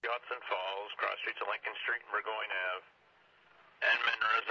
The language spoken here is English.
Hudson Falls, cross streets of Lincoln Street and Burgoyne Ave, and Monroe